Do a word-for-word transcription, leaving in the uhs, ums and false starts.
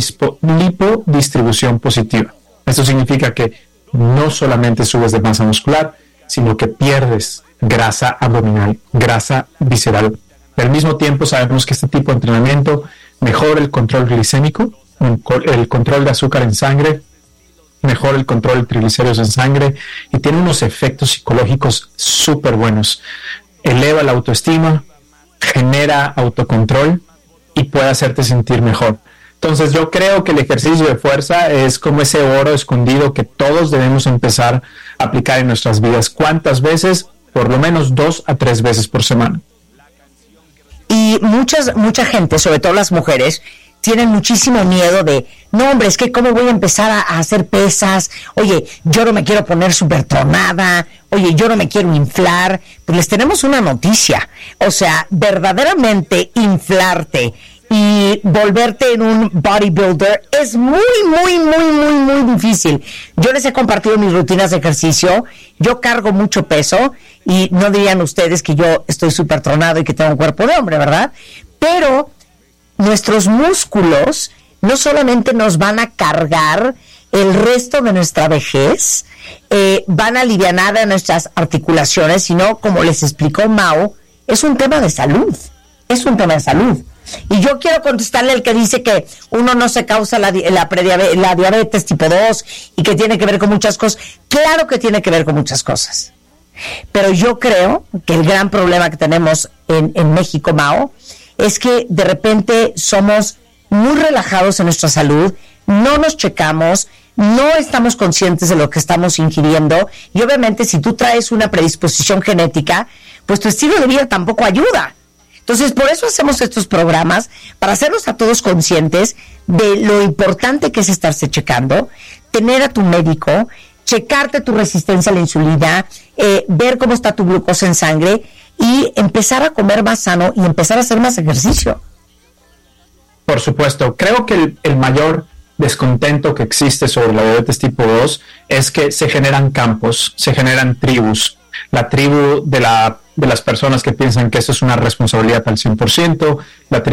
lispo, lipodistribución positiva. Esto significa que no solamente subes de masa muscular, sino que pierdes grasa abdominal, grasa visceral. Al mismo tiempo sabemos que este tipo de entrenamiento mejora el control glicémico, el control de azúcar en sangre, mejora el control de triglicéridos en sangre y tiene unos efectos psicológicos súper buenos. Eleva la autoestima, genera autocontrol y puede hacerte sentir mejor. Entonces yo creo que el ejercicio de fuerza es como ese oro escondido que todos debemos empezar a aplicar en nuestras vidas. ¿Cuántas veces? Por lo menos dos a tres veces por semana. Y muchas, mucha gente, sobre todo las mujeres, tienen muchísimo miedo de, no hombre, es que cómo voy a empezar a, a hacer pesas, oye, yo no me quiero poner súper tronada, oye, yo no me quiero inflar. Pues les tenemos una noticia, o sea, verdaderamente inflarte y volverte en un bodybuilder es muy, muy, muy, muy, muy difícil. Yo les he compartido mis rutinas de ejercicio, yo cargo mucho peso y no dirían ustedes que yo estoy súper tronado y que tengo un cuerpo de hombre, ¿verdad? Pero nuestros músculos no solamente nos van a cargar el resto de nuestra vejez, eh, van a alivianar a nuestras articulaciones, sino, como les explicó Mao, es un tema de salud, es un tema de salud. Y yo quiero contestarle al que dice que uno no se causa la, la, prediabetes, la diabetes tipo dos y que tiene que ver con muchas cosas. Claro que tiene que ver con muchas cosas. Pero yo creo que el gran problema que tenemos en, en México, Mao, es que de repente somos muy relajados en nuestra salud, no nos checamos, no estamos conscientes de lo que estamos ingiriendo y obviamente si tú traes una predisposición genética, pues tu estilo de vida tampoco ayuda. Entonces, por eso hacemos estos programas, para hacernos a todos conscientes de lo importante que es estarse checando, tener a tu médico, checarte tu resistencia a la insulina, eh, ver cómo está tu glucosa en sangre y empezar a comer más sano y empezar a hacer más ejercicio. Por supuesto, creo que el, el mayor descontento que existe sobre la diabetes tipo dos es que se generan campos, se generan tribus. La tribu de, la, de las personas que piensan que eso es una responsabilidad al cien por ciento, la tribu